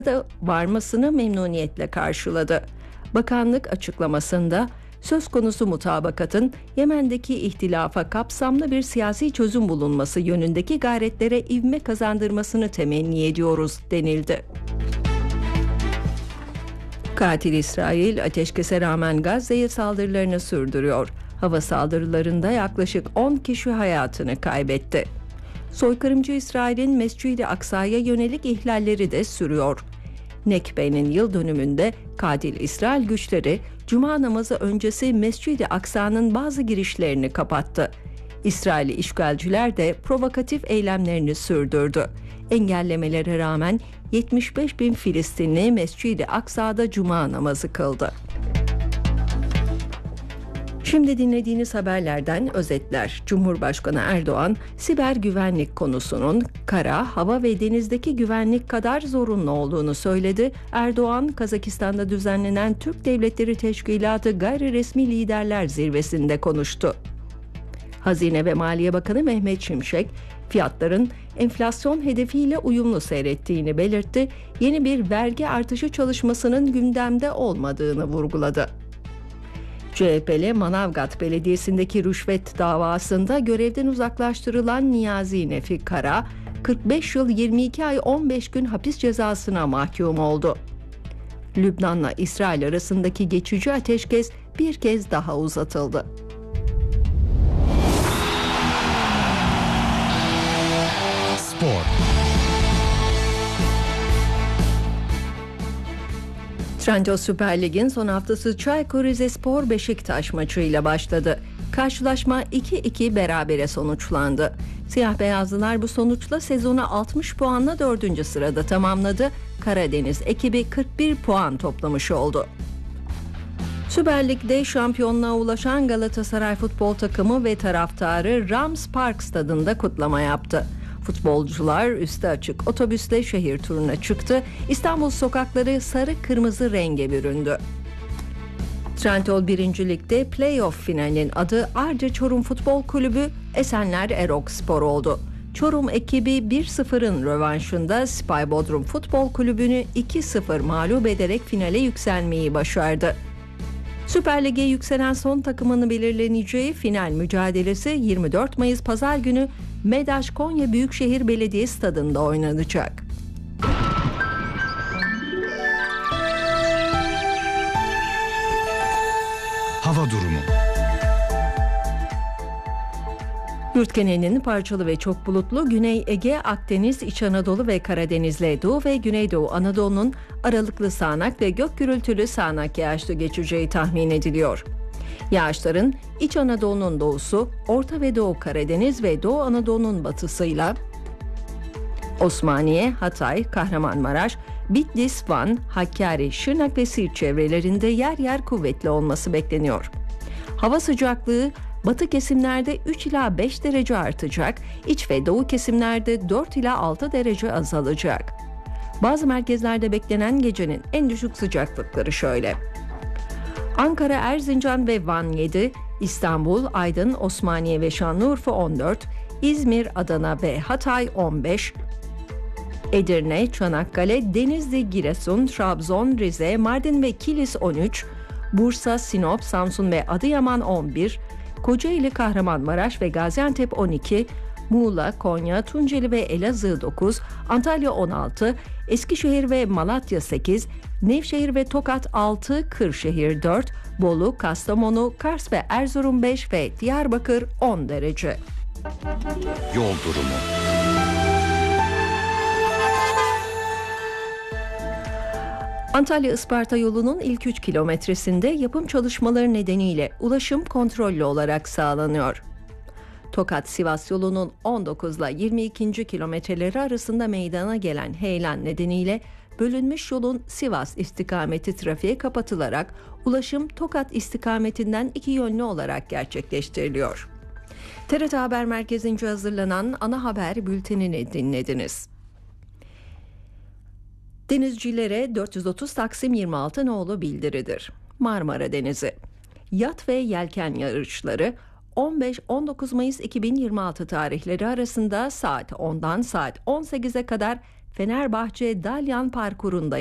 da varmasını memnuniyetle karşıladı. Bakanlık açıklamasında söz konusu mutabakatın Yemen'deki ihtilafa kapsamlı bir siyasi çözüm bulunması yönündeki gayretlere ivme kazandırmasını temenni ediyoruz denildi. Katil İsrail ateşkese rağmen Gazze'ye saldırılarını sürdürüyor. Hava saldırılarında yaklaşık 10 kişi hayatını kaybetti. Soykırımcı İsrail'in Mescid-i Aksa'ya yönelik ihlalleri de sürüyor. Nekbe'nin yıl dönümünde katil İsrail güçleri Cuma namazı öncesi Mescid-i Aksa'nın bazı girişlerini kapattı. İsrailli işgalciler de provokatif eylemlerini sürdürdü. Engellemelere rağmen 75 bin Filistinli Mescid-i Aksa'da Cuma namazı kıldı. Şimdi dinlediğiniz haberlerden özetler. Cumhurbaşkanı Erdoğan, siber güvenlik konusunun kara, hava ve denizdeki güvenlik kadar zorunlu olduğunu söyledi. Erdoğan, Kazakistan'da düzenlenen Türk Devletleri Teşkilatı Gayri Resmi Liderler Zirvesi'nde konuştu. Hazine ve Maliye Bakanı Mehmet Şimşek, fiyatların enflasyon hedefiyle uyumlu seyrettiğini belirtti. Yeni bir vergi artışı çalışmasının gündemde olmadığını vurguladı. CHP'li Manavgat Belediyesi'ndeki rüşvet davasında görevden uzaklaştırılan Niyazi Nefi Kara, 45 yıl 22 ay 15 gün hapis cezasına mahkum oldu. Lübnan'la İsrail arasındaki geçici ateşkes bir kez daha uzatıldı. Spor. Trendyol Süper Lig'in son haftası Çaykur Rizespor Beşiktaş maçıyla başladı. Karşılaşma 2-2 berabere sonuçlandı. Siyah beyazlılar bu sonuçla sezonu 60 puanla 4. sırada tamamladı. Karadeniz ekibi 41 puan toplamış oldu. Süper Lig'de şampiyonluğa ulaşan Galatasaray futbol takımı ve taraftarı Rams Park stadında kutlama yaptı. Futbolcular üstü açık otobüsle şehir turuna çıktı. İstanbul sokakları sarı kırmızı renge büründü. Trendyol 1. Lig'de playoff finalinin adı Arca Çorum Futbol Kulübü Esenler Erokspor oldu. Çorum ekibi 1-0'ın rövanşında Spy Bodrum Futbol Kulübü'nü 2-0 mağlup ederek finale yükselmeyi başardı. Süper Lig'e yükselen son takımını belirleneceği final mücadelesi 24 Mayıs Pazar günü MEDAŞ Konya Büyükşehir Belediye Stadı'nda oynanacak. Hava durumu. Yurt genelinin parçalı ve çok bulutlu Güney Ege, Akdeniz, İç Anadolu ve Karadeniz'le Doğu ve Güneydoğu Anadolu'nun aralıklı sağanak ve gök gürültülü sağanak yağışlı geçeceği tahmin ediliyor. Yağışların İç Anadolu'nun doğusu, Orta ve Doğu Karadeniz ve Doğu Anadolu'nun batısıyla Osmaniye, Hatay, Kahramanmaraş, Bitlis, Van, Hakkari, Şırnak ve Siirt çevrelerinde yer yer kuvvetli olması bekleniyor. Hava sıcaklığı batı kesimlerde 3 ila 5 derece artacak, iç ve doğu kesimlerde 4 ila 6 derece azalacak. Bazı merkezlerde beklenen gecenin en düşük sıcaklıkları şöyle: Ankara, Erzincan ve Van 7, İstanbul, Aydın, Osmaniye ve Şanlıurfa 14, İzmir, Adana ve Hatay 15, Edirne, Çanakkale, Denizli, Giresun, Trabzon, Rize, Mardin ve Kilis 13, Bursa, Sinop, Samsun ve Adıyaman 11, Kocaeli, Kahramanmaraş ve Gaziantep 12, Muğla, Konya, Tunceli ve Elazığ 9, Antalya 16, Eskişehir ve Malatya 8, Nevşehir ve Tokat 6, Kırşehir 4, Bolu, Kastamonu, Kars ve Erzurum 5 ve Diyarbakır 10 derece. Yol durumu. Antalya-Isparta yolunun ilk 3 kilometresinde yapım çalışmaları nedeniyle ulaşım kontrollü olarak sağlanıyor. Tokat-Sivas yolunun 19 ile 22. kilometreleri arasında meydana gelen heyelan nedeniyle bölünmüş yolun Sivas istikameti trafiğe kapatılarak ulaşım Tokat istikametinden iki yönlü olarak gerçekleştiriliyor. TRT Haber Merkezi'nce hazırlanan ana haber bültenini dinlediniz. Denizcilere 430 Taksim 26 nolu bildiridir. Marmara Denizi. Yat ve yelken yarışları 15-19 Mayıs 2026 tarihleri arasında saat 10'dan saat 18'e kadar Fenerbahçe Dalyan parkurunda